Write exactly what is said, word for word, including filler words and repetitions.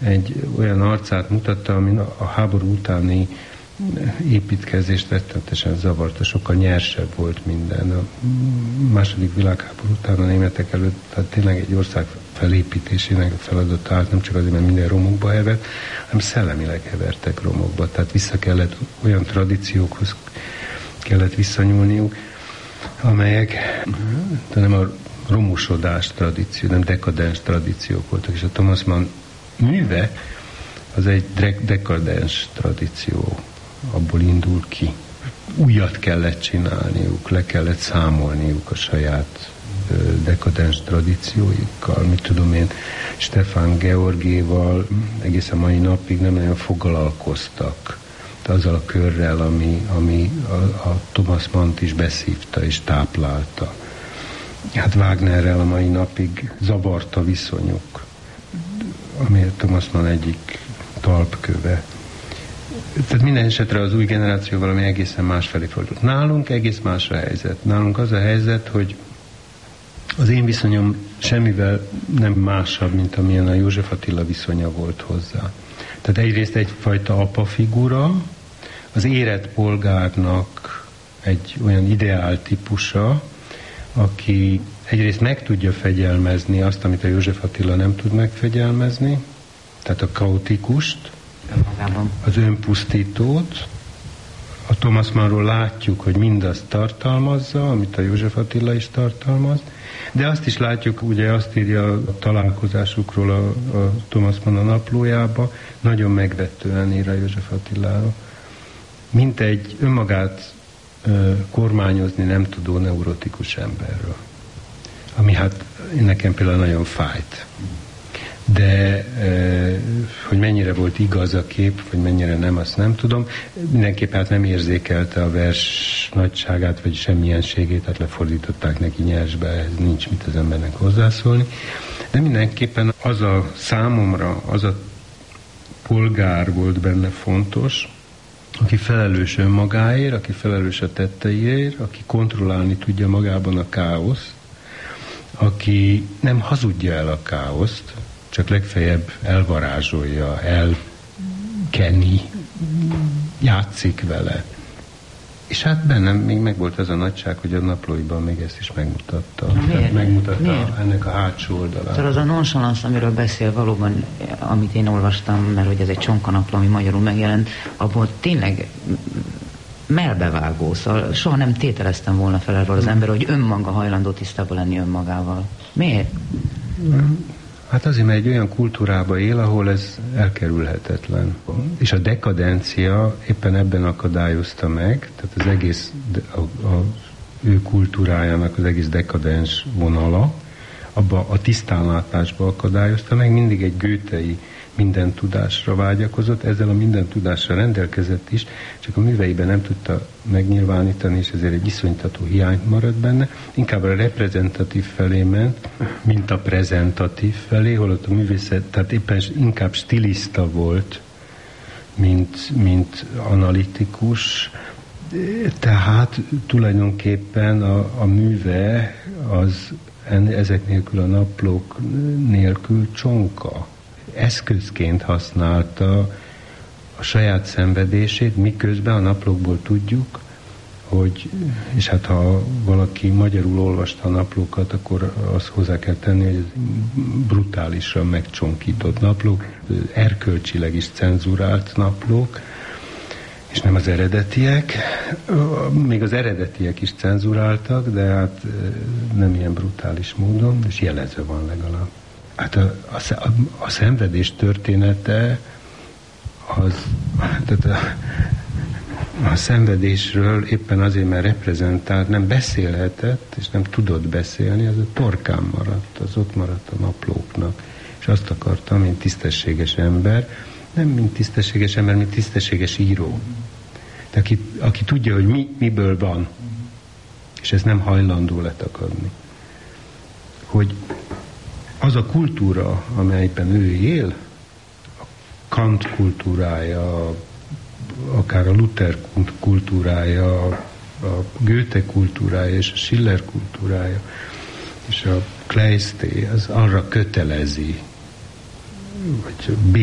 egy olyan arcát mutatta, ami a háború utáni építkezést rettenetesen zavarta, sokkal nyersebb volt minden. A második világháború után a németek előtt, tehát tényleg egy ország felépítésének a feladata állt, nem csak azért, mert minden romokba hevert, hanem szellemileg hevertek romokba. Tehát vissza kellett, olyan tradíciókhoz kellett visszanyúlniuk, amelyek de nem a romosodás tradíció, nem dekadens tradíciók voltak, és a Thomas Mann műve az egy dekadens tradíció, abból indul ki. Újat kellett csinálniuk, le kellett számolniuk a saját dekadens tradícióikkal, mit tudom én, Stefan Georgéval egészen mai napig nem nagyon foglalkoztak azzal a körrel, ami, ami a, a Thomas Mannt is beszívta és táplálta. Hát Wagnerrel a mai napig zavarta viszonyuk, ami Thomas Mann egyik talpköve. Tehát minden esetre az új generáció valami egészen másfelé fordult. Nálunk egész más a helyzet. Nálunk az a helyzet, hogy az én viszonyom semmivel nem másabb, mint amilyen a József Attila viszonya volt hozzá. Tehát egyrészt egyfajta apa figura, az érett polgárnak egy olyan ideál típusa, aki egyrészt meg tudja fegyelmezni azt, amit a József Attila nem tud megfegyelmezni, tehát a kaotikust, az önpusztítót. A Thomas Mannról látjuk, hogy mindazt tartalmazza, amit a József Attila is tartalmaz, de azt is látjuk, ugye azt írja a találkozásukról a, a Thomas Mann a naplójába, nagyon megvetően ír a József Attiláról, mint egy önmagát ö, kormányozni nem tudó neurotikus emberről. Ami hát nekem például nagyon fájt. De hogy mennyire volt igaz a kép, vagy mennyire nem, azt nem tudom. Mindenképp hát nem érzékelte a vers nagyságát, vagy semmilyenségét, tehát lefordították neki nyersbe, ez nincs mit az embernek hozzászólni. De mindenképpen az a számomra, az a polgár volt benne fontos, aki felelős önmagáért, aki felelős a tetteiért, aki kontrollálni tudja magában a káoszt, aki nem hazudja el a káoszt, csak legfeljebb elvarázsolja, elkeni, játszik vele. És hát bennem még megvolt az a nagyság, hogy a naplóiban még ezt is megmutatta. Tehát megmutatta Miért? ennek a hátsó oldalát. Tehát az a nonchalance, amiről beszél valóban, amit én olvastam, mert hogy ez egy csonkanapló, ami magyarul megjelent, abból tényleg melbevágó, szóval soha nem tételeztem volna fel erről az ember, hogy önmaga hajlandó tisztában lenni önmagával. Miért? Hát azért, mert egy olyan kultúrába él, ahol ez elkerülhetetlen. És a dekadencia éppen ebben akadályozta meg, tehát az egész, a, a ő kultúrájának az egész dekadens vonala, abba a tisztánlátásba akadályozta meg, mindig egy Goethei minden tudásra vágyakozott, ezzel a minden tudásra rendelkezett is, csak a műveiben nem tudta megnyilvánítani, és ezért egy iszonytató hiányt maradt benne. Inkább a reprezentatív felé ment, mint a prezentatív felé, holott a művészet, tehát éppen inkább stiliszta volt, mint, mint analitikus. Tehát tulajdonképpen a, a műve az ezek nélkül, a naplók nélkül csonka. Eszközként használta a saját szenvedését, miközben a naplókból tudjuk, hogy, és hát ha valaki magyarul olvasta a naplókat, akkor azt hozzá kell tenni, hogy ez brutálisan megcsonkított naplók, erkölcsileg is cenzurált naplók, és nem az eredetiek. Még az eredetiek is cenzuráltak, de hát nem ilyen brutális módon, és jelezve van legalább. Hát a, a, a szenvedés története az, tehát a, a szenvedésről éppen azért, mert reprezentált, nem beszélhetett, és nem tudott beszélni, az a torkán maradt, az ott maradt a naplóknak. És azt akartam, mint tisztességes ember, nem mint tisztességes ember, mint tisztességes író. De aki, aki tudja, hogy mi, miből van, és ez nem hajlandó letakadni. Hogy az a kultúra, amelyben ő él, a Kant kultúrája, akár a Luther kultúrája, a Goethe kultúrája és a Schiller kultúrája, és a Kleisté, az arra kötelezi, vagy